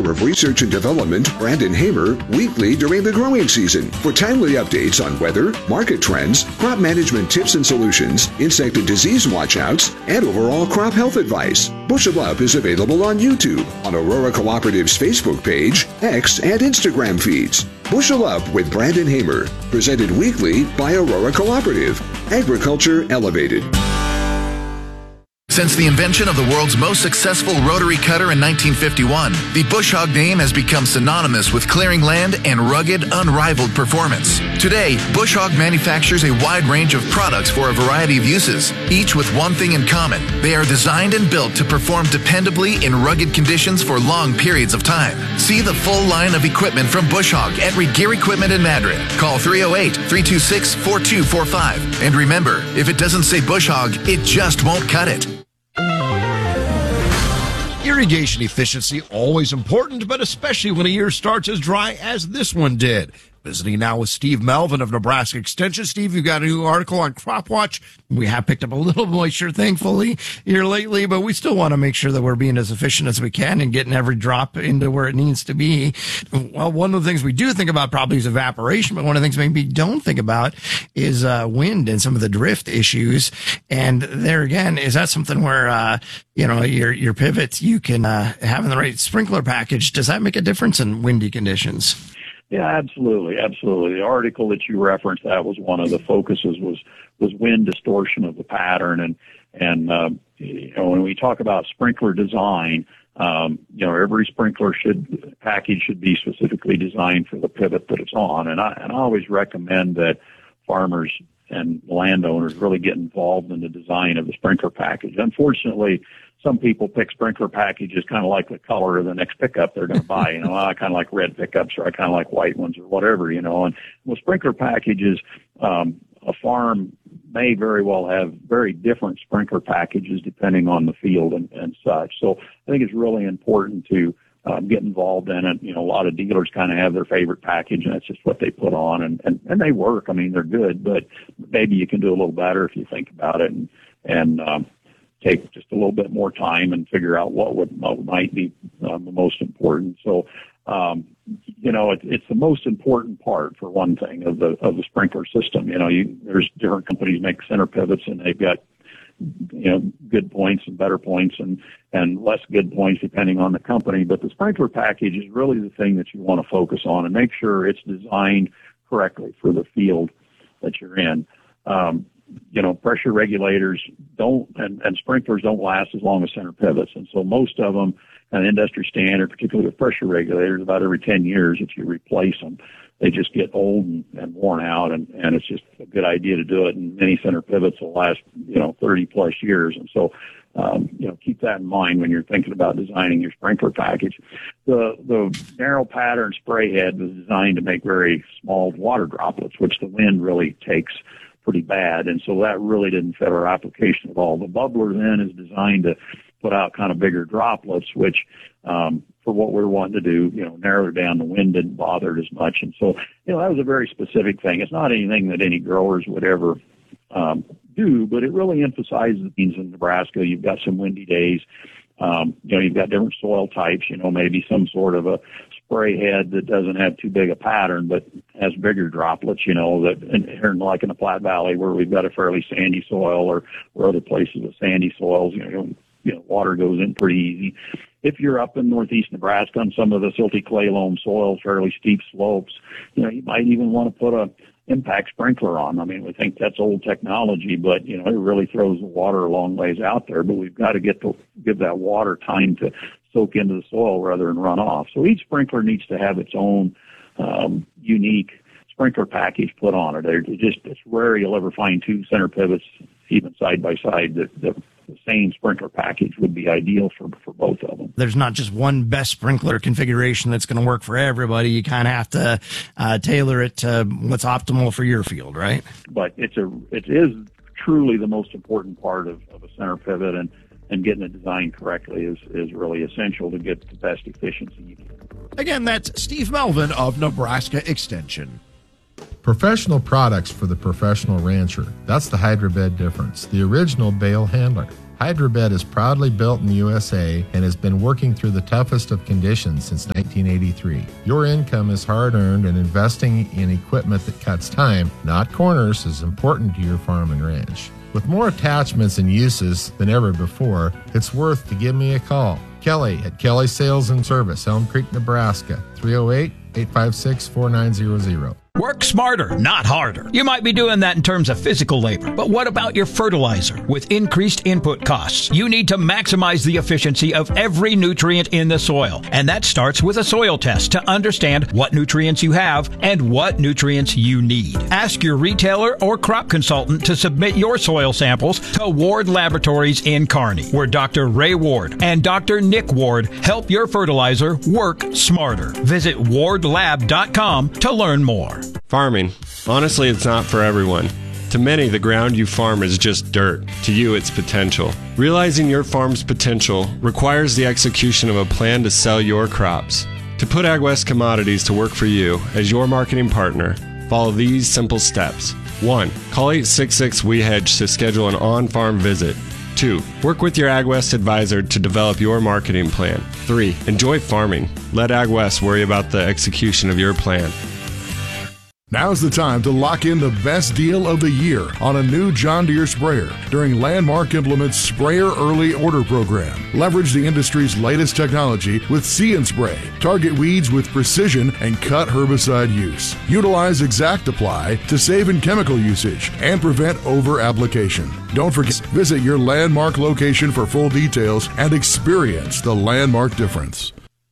Director of Research and Development, Brandon Hamer, weekly during the growing season for timely updates on weather, market trends, crop management tips and solutions, insect and disease watchouts, and overall crop health advice. Bushel Up is available on YouTube, on Aurora Cooperative's Facebook page, X, and Instagram feeds. Bushel Up with Brandon Hamer, presented weekly by Aurora Cooperative. Agriculture Elevated. Since the invention of the world's most successful rotary cutter in 1951, the Bush Hog name has become synonymous with clearing land and rugged, unrivaled performance. Today, Bush Hog manufactures a wide range of products for a variety of uses, each with one thing in common. They are designed and built to perform dependably in rugged conditions for long periods of time. See the full line of equipment from Bush Hog at Regear Equipment in Madrid. Call 308-326-4245. And remember, if it doesn't say Bush Hog, it just won't cut it. Irrigation efficiency, always important, but especially when a year starts as dry as this one did. Visiting now with Steve Melvin of Nebraska Extension. Steve, you've got a new article on Crop Watch. We have picked up a little moisture, thankfully, here lately, but we still want to make sure that we're being as efficient as we can and getting every drop into where it needs to be. Well, one of the things we do think about probably is evaporation, but one of the things maybe don't think about is wind and some of the drift issues. And there again, is that something where, your pivots you can have in the right sprinkler package? Does that make a difference in windy conditions? Yeah, absolutely. The article that you referenced, that was one of the focuses was wind distortion of the pattern. And when we talk about sprinkler design, every sprinkler package should be specifically designed for the pivot that it's on. And I always recommend that farmers and landowners really get involved in the design of the sprinkler package. Unfortunately, some people pick sprinkler packages kind of like the color of the next pickup they're going to buy. I kind of like red pickups, or I kind of like white ones, or whatever. And with sprinkler packages, a farm may very well have very different sprinkler packages depending on the field and such. So I think it's really important to get involved in it. A lot of dealers kind of have their favorite package, and that's just what they put on, and they work. I mean, they're good, but maybe you can do a little better if you think about it and take just a little bit more time and figure out what might be the most important. So, it's the most important part, for one thing, of the sprinkler system. There's different companies make center pivots, and they've got good points and better points and less good points depending on the company. But the sprinkler package is really the thing that you want to focus on and make sure it's designed correctly for the field that you're in. Pressure regulators and sprinklers don't last as long as center pivots. And so most of them, an industry standard, particularly with pressure regulators, about every 10 years, if you replace them, they just get old and worn out, and it's just a good idea to do it. And many center pivots will last, 30 plus years. And so, keep that in mind when you're thinking about designing your sprinkler package. The narrow pattern spray head was designed to make very small water droplets, which the wind really takes pretty bad. And so that really didn't fit our application at all. The bubbler then is designed to put out kind of bigger droplets, which, for what we're wanting to do, narrow down, the wind didn't bother it as much. And so, that was a very specific thing. It's not anything that any growers would ever, do, but it really emphasizes things in Nebraska. You've got some windy days. You've got different soil types, maybe some sort of a spray head that doesn't have too big a pattern, but has bigger droplets, that here like in the Platte Valley where we've got a fairly sandy soil or other places with sandy soils, water goes in pretty easy. If you're up in northeast Nebraska on some of the silty clay loam soils, fairly steep slopes, you might even want to put a impact sprinkler on. I mean, we think that's old technology, but, it really throws the water a long ways out there. But we've got to give that water time to soak into the soil rather than run off. So each sprinkler needs to have its own unique sprinkler package put on it. It's rare you'll ever find two center pivots, even side by side, that the same sprinkler package would be ideal for both of them. There's not just one best sprinkler configuration that's going to work for everybody. You kind of have to tailor it to what's optimal for your field, right? But it is truly the most important part of a center pivot, and getting it designed correctly is really essential to get the best efficiency you can. Again, that's Steve Melvin of Nebraska Extension. Professional products for the professional rancher. That's the Hydrobed difference, the original bale handler. Hydrabed is proudly built in the USA and has been working through the toughest of conditions since 1983. Your income is hard-earned, and investing in equipment that cuts time, not corners, is important to your farm and ranch. With more attachments and uses than ever before, it's worth to give me a call. Kelly at Kelly Sales and Service, Elm Creek, Nebraska, 308-856-4900. Work smarter, not harder. You might be doing that in terms of physical labor, but what about your fertilizer? With increased input costs, you need to maximize the efficiency of every nutrient in the soil. And that starts with a soil test to understand what nutrients you have and what nutrients you need. Ask your retailer or crop consultant to submit your soil samples to Ward Laboratories in Kearney, where Dr. Ray Ward and Dr. Nick Ward help your fertilizer work smarter. Visit wardlab.com to learn more. Farming. Honestly, it's not for everyone. To many, the ground you farm is just dirt. To you, it's potential. Realizing your farm's potential requires the execution of a plan to sell your crops. To put AgWest Commodities to work for you as your marketing partner, follow these simple steps. 1. Call 866-WE-HEDGE to schedule an on-farm visit. 2. Work with your AgWest advisor to develop your marketing plan. 3. Enjoy farming. Let AgWest worry about the execution of your plan. Now's the time to lock in the best deal of the year on a new John Deere sprayer during Landmark Implement's Sprayer Early Order Program. Leverage the industry's latest technology with See and Spray. Target weeds with precision and cut herbicide use. Utilize Exact Apply to save in chemical usage and prevent over-application. Don't forget, visit your Landmark location for full details and experience the Landmark difference.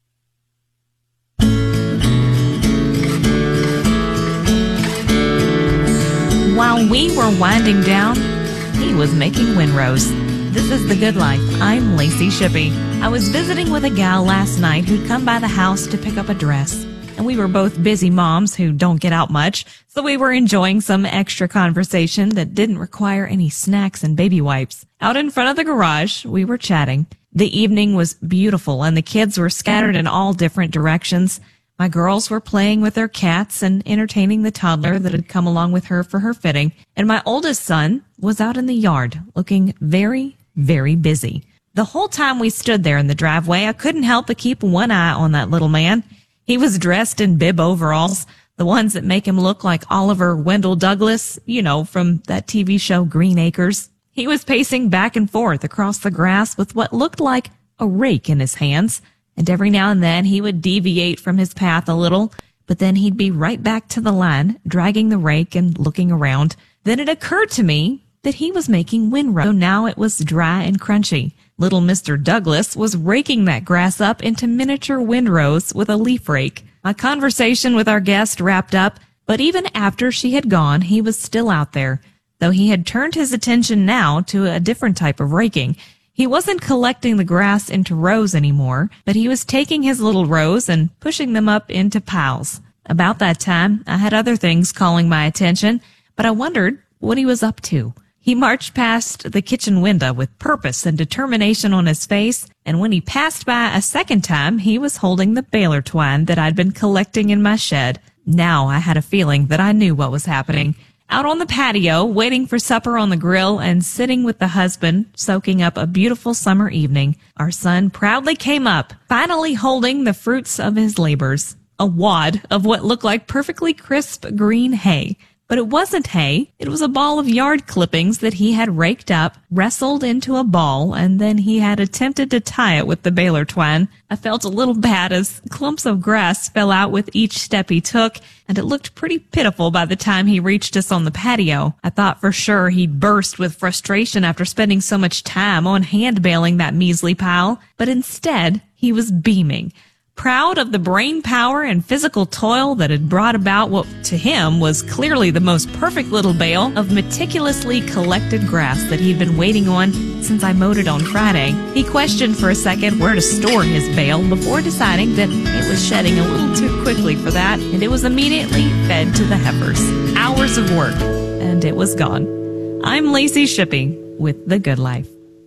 While we were winding down, he was making windrows. This is The Good Life. I'm Lacey Shippey. I was visiting with a gal last night who'd come by the house to pick up a dress. And we were both busy moms who don't get out much, so we were enjoying some extra conversation that didn't require any snacks and baby wipes. Out in front of the garage, we were chatting. The evening was beautiful, and the kids were scattered in all different directions. My girls were playing with their cats and entertaining the toddler that had come along with her for her fitting, and my oldest son was out in the yard looking very, very busy. The whole time we stood there in the driveway, I couldn't help but keep one eye on that little man. He was dressed in bib overalls, the ones that make him look like Oliver Wendell Douglas, you know, from that TV show Green Acres. He was pacing back and forth across the grass with what looked like a rake in his hands. And every now and then he would deviate from his path a little, but then he'd be right back to the line, dragging the rake and looking around. Then it occurred to me that he was making windrows, so now it was dry and crunchy. Little Mr. Douglas was raking that grass up into miniature windrows with a leaf rake. My conversation with our guest wrapped up, but even after she had gone, he was still out there, though he had turned his attention now to a different type of raking. He wasn't collecting the grass into rows anymore, but he was taking his little rows and pushing them up into piles. About that time, I had other things calling my attention, but I wondered what he was up to. He marched past the kitchen window with purpose and determination on his face, and when he passed by a second time, he was holding the baler twine that I'd been collecting in my shed. Now I had a feeling that I knew what was happening. Out on the patio, waiting for supper on the grill and sitting with the husband, soaking up a beautiful summer evening, our son proudly came up, finally holding the fruits of his labors, a wad of what looked like perfectly crisp green hay. But it wasn't hay. It was a ball of yard clippings that he had raked up, wrestled into a ball, and then he had attempted to tie it with the baler twine. I felt a little bad as clumps of grass fell out with each step he took, and it looked pretty pitiful by the time he reached us on the patio. I thought for sure he'd burst with frustration after spending so much time on hand baling that measly pile, but instead he was beaming. Proud of the brain power and physical toil that had brought about what to him was clearly the most perfect little bale of meticulously collected grass that he'd been waiting on since I mowed it on Friday. He questioned for a second where to store his bale before deciding that it was shedding a little too quickly for that, and it was immediately fed to the heifers. Hours of work, and it was gone. I'm Lacey Shippey with The Good Life.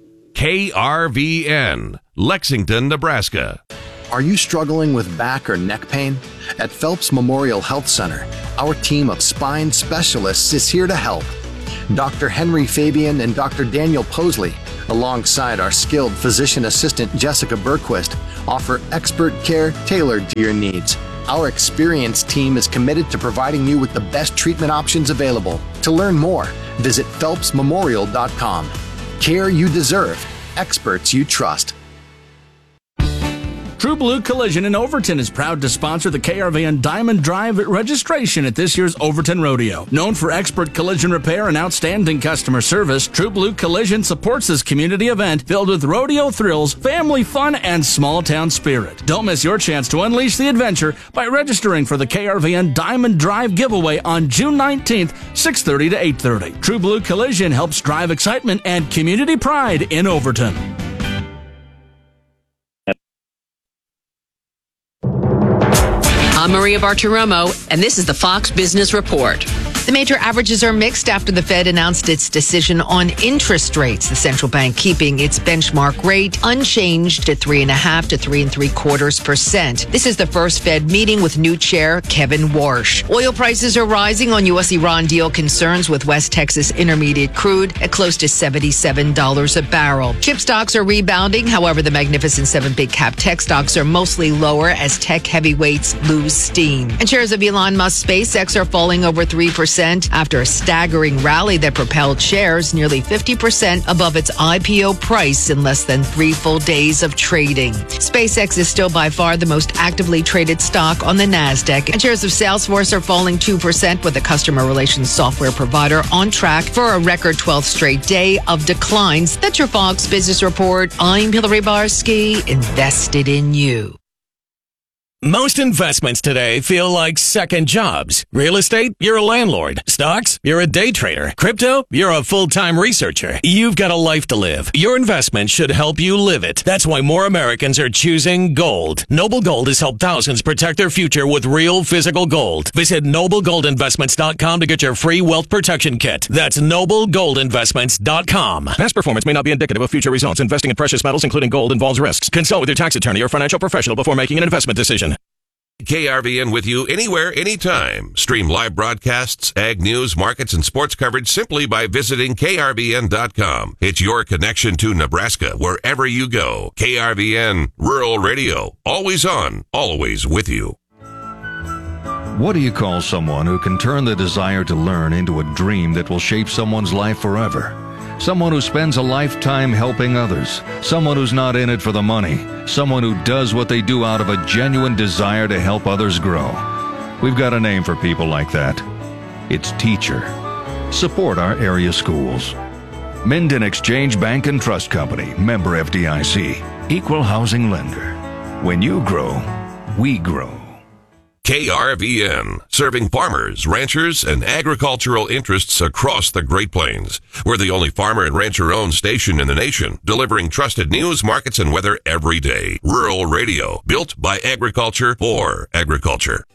KRVN, Lexington, Nebraska. Are you struggling with back or neck pain? At Phelps Memorial Health Center, our team of spine specialists is here to help. Dr. Henry Fabian and Dr. Daniel Posley alongside our skilled physician assistant Jessica Berquist, offer expert care tailored to your needs. Our experienced team is committed to providing you with the best treatment options available. To learn more, visit phelpsmemorial.com. Care you deserve. Experts you trust. True Blue Collision in Overton is proud to sponsor the KRVN Diamond Drive registration at this year's Overton Rodeo. Known for expert collision repair and outstanding customer service, True Blue Collision supports this community event filled with rodeo thrills, family fun, and small-town spirit. Don't miss your chance to unleash the adventure by registering for the KRVN Diamond Drive giveaway on June 19th, 6:30 to 8:30. True Blue Collision helps drive excitement and community pride in Overton. I'm Maria Bartiromo, and this is the Fox Business Report. The major averages are mixed after the Fed announced its decision on interest rates. The central bank keeping its benchmark rate unchanged at 3.5 to 3.75%. This is the first Fed meeting with new chair Kevin Warsh. Oil prices are rising on U.S.-Iran deal concerns with West Texas Intermediate crude at close to $77 a barrel. Chip stocks are rebounding. However, the Magnificent Seven big cap tech stocks are mostly lower as tech heavyweights lose steam. And shares of Elon Musk's SpaceX are falling over 3%. After a staggering rally that propelled shares nearly 50% above its IPO price in less than 3 full days of trading. SpaceX is still by far the most actively traded stock on the NASDAQ, and shares of Salesforce are falling 2% with the customer relations software provider on track for a record 12th straight day of declines. That's your Fox Business Report. I'm Hillary Barsky, invested in you. Most investments today feel like second jobs. Real estate, you're a landlord. Stocks, you're a day trader. Crypto, you're a full-time researcher. You've got a life to live. Your investment should help you live it. That's why more Americans are choosing gold. Noble Gold has helped thousands protect their future with real physical gold. Visit NobleGoldInvestments.com to get your free wealth protection kit. That's NobleGoldInvestments.com. Past performance may not be indicative of future results. Investing in precious metals, including gold, involves risks. Consult with your tax attorney or financial professional before making an investment decision. KRVN with you anywhere, anytime. Stream live broadcasts, ag news, markets, and sports coverage simply by visiting KRVN.com. It's your connection to Nebraska wherever you go. KRVN, Rural Radio. Always on, always with you. What do you call someone who can turn the desire to learn into a dream that will shape someone's life forever? Someone who spends a lifetime helping others. Someone who's not in it for the money. Someone who does what they do out of a genuine desire to help others grow. We've got a name for people like that. It's teacher. Support our area schools. Minden Exchange Bank and Trust Company, member FDIC, equal housing lender. When you grow, we grow. KRVN, serving farmers, ranchers, and agricultural interests across the Great Plains. We're the only farmer and rancher-owned station in the nation, delivering trusted news, markets, and weather every day. Rural Radio, built by agriculture for agriculture.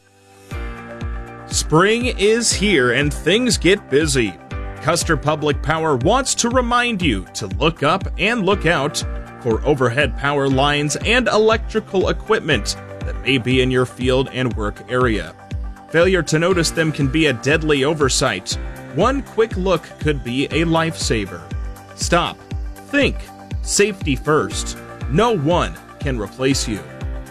Spring is here and things get busy. Custer Public Power wants to remind you to look up and look out for overhead power lines and electrical equipment that may be in your field and work area. Failure to notice them can be a deadly oversight. One quick look could be a lifesaver. Stop. Think. Safety first. No one can replace you.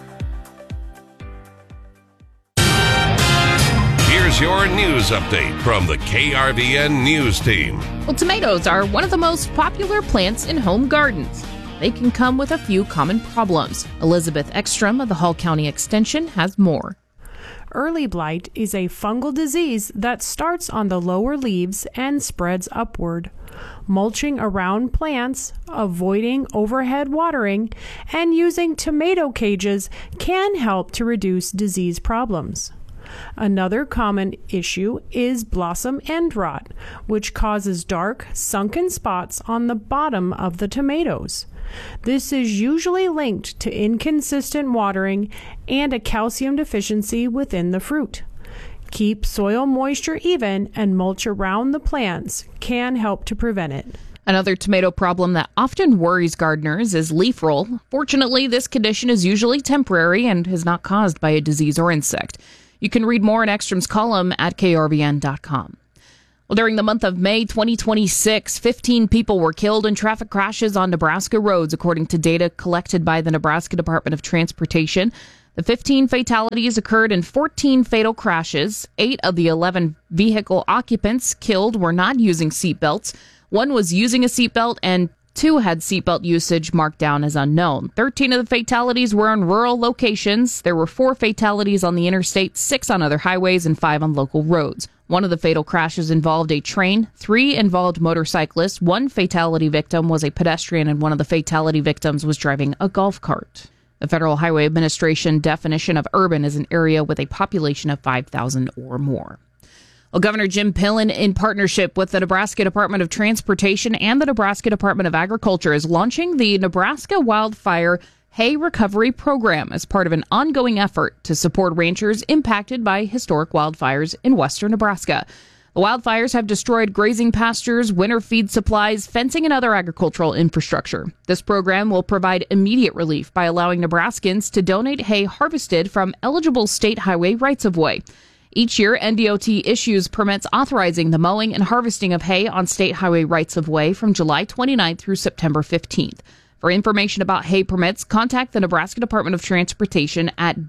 Here's your news update from the KRVN News Team. Well, tomatoes are one of the most popular plants in home gardens. They can come with a few common problems. Elizabeth Ekstrom of the Hall County Extension has more. Early blight is a fungal disease that starts on the lower leaves and spreads upward. Mulching around plants, avoiding overhead watering, and using tomato cages can help to reduce disease problems. Another common issue is blossom end rot, which causes dark, sunken spots on the bottom of the tomatoes. This is usually linked to inconsistent watering and a calcium deficiency within the fruit. Keep soil moisture even and mulch around the plants can help to prevent it. Another tomato problem that often worries gardeners is leaf roll. Fortunately, this condition is usually temporary and is not caused by a disease or insect. You can read more in Ekstrom's column at krvn.com. Well, during the month of May 2026, 15 people were killed in traffic crashes on Nebraska roads, according to data collected by the Nebraska Department of Transportation. The 15 fatalities occurred in 14 fatal crashes. 8 of the 11 vehicle occupants killed were not using seatbelts. 1 was using a seatbelt, and 2 had seatbelt usage marked down as unknown. 13 of the fatalities were in rural locations. There were 4 fatalities on the interstate, 6 on other highways, and 5 on local roads. 1 of the fatal crashes involved a train, 3 involved motorcyclists, 1 fatality victim was a pedestrian, and 1 of the fatality victims was driving a golf cart. The Federal Highway Administration definition of urban is an area with a population of 5,000 or more. Well, Governor Jim Pillen, in partnership with the Nebraska Department of Transportation and the Nebraska Department of Agriculture, is launching the Nebraska Wildfire Hay Recovery Program as part of an ongoing effort to support ranchers impacted by historic wildfires in western Nebraska. The wildfires have destroyed grazing pastures, winter feed supplies, fencing, and other agricultural infrastructure. This program will provide immediate relief by allowing Nebraskans to donate hay harvested from eligible state highway rights-of-way. Each year, NDOT issues permits authorizing the mowing and harvesting of hay on state highway rights-of-way from July 29th through September 15th. For information about hay permits, contact the Nebraska Department of Transportation at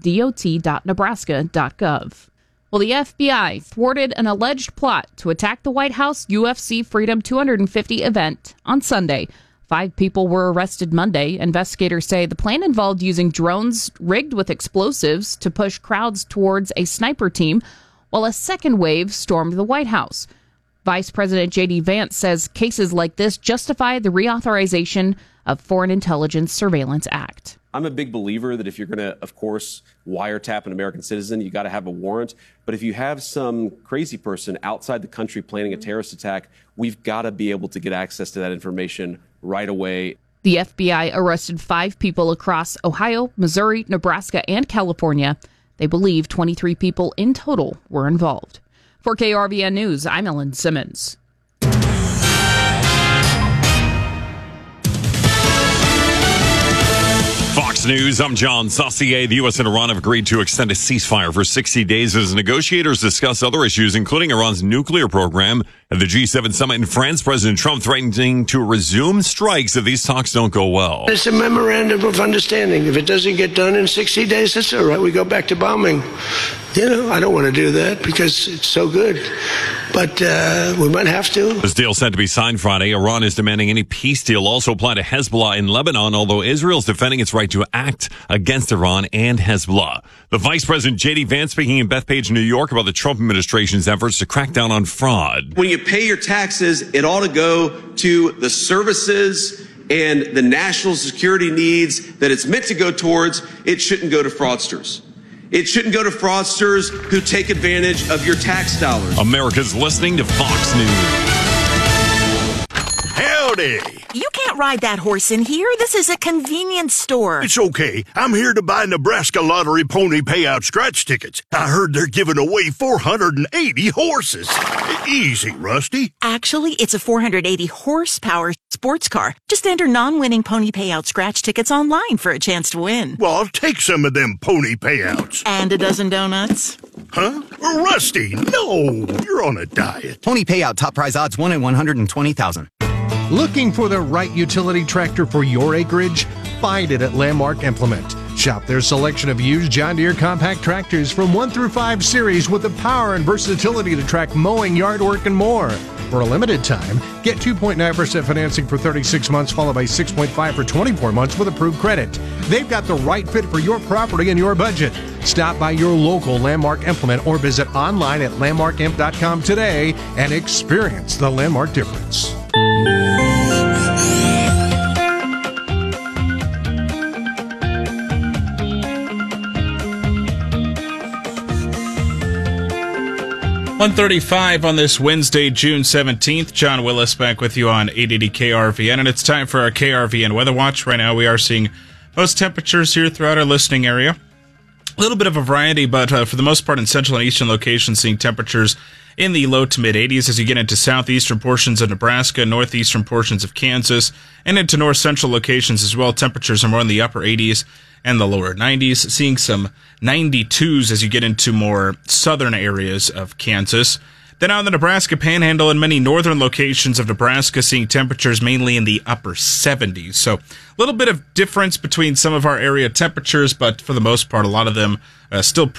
dot.nebraska.gov. Well, the FBI thwarted an alleged plot to attack the White House UFC Freedom 250 event on Sunday. 5 people were arrested Monday. Investigators say the plan involved using drones rigged with explosives to push crowds towards a sniper team, while a second wave stormed the White House. Vice President J.D. Vance says cases like this justify the reauthorization of Foreign Intelligence Surveillance Act. I'm a big believer that if you're going to, of course, wiretap an American citizen, you got to have a warrant. But if you have some crazy person outside the country planning a terrorist attack, we've got to be able to get access to that information right away. The FBI arrested 5 people across Ohio, Missouri, Nebraska, and California. They believe 23 people in total were involved. For KRVN News, I'm Ellen Simmons. Fox News, I'm John Saucier. The U.S. and Iran have agreed to extend a ceasefire for 60 days as negotiators discuss other issues, including Iran's nuclear program. At the G7 summit in France, President Trump threatening to resume strikes if these talks don't go well. It's a memorandum of understanding. If it doesn't get done in 60 days, that's all right. We go back to bombing. You know, I don't want to do that because it's so good. But we might have to. This deal set to be signed Friday. Iran is demanding any peace deal also apply to Hezbollah in Lebanon, although Israel is defending its right to act against Iran and Hezbollah. The Vice President J.D. Vance speaking in Bethpage, New York about the Trump administration's efforts to crack down on fraud. When you pay your taxes, it ought to go to the services and the national security needs that it's meant to go towards. It shouldn't go to fraudsters. It shouldn't go to fraudsters who take advantage of your tax dollars. America's listening to Fox News. Howdy. You can't ride that horse in here. This is a convenience store. It's okay. I'm here to buy Nebraska Lottery Pony Payout scratch tickets. I heard they're giving away 480 horses. Easy, Rusty. Actually, it's a 480 horsepower sports car. Just enter non-winning Pony Payout scratch tickets online for a chance to win. Well, I'll take some of them pony payouts. And a dozen donuts. Huh? Rusty, no. You're on a diet. Pony Payout top prize odds 1 in 120,000. Looking for the right utility tractor for your acreage? Find it at Landmark Implement. Shop their selection of used John Deere compact tractors from 1 through 5 series with the power and versatility to track mowing, yard work, and more. For a limited time, get 2.9% financing for 36 months followed by 6.5% for 24 months with approved credit. They've got the right fit for your property and your budget. Stop by your local Landmark Implement or visit online at landmarkimp.com today and experience the Landmark difference. .135 on this Wednesday, June 17th. John Willis back with you on 880 KRVN, and it's time for our KRVN Weather Watch. Right now we are seeing most temperatures here throughout our listening area. A little bit of a variety, but for the most part in central and eastern locations, seeing temperatures in the low to mid 80s as you get into southeastern portions of Nebraska, northeastern portions of Kansas, and into north central locations as well. Temperatures are more in the upper 80s and the lower 90s, seeing some 92s as you get into more southern areas of Kansas. Then out in the Nebraska Panhandle and many northern locations of Nebraska, seeing temperatures mainly in the upper 70s. So a little bit of difference between some of our area temperatures, but for the most part, a lot of them still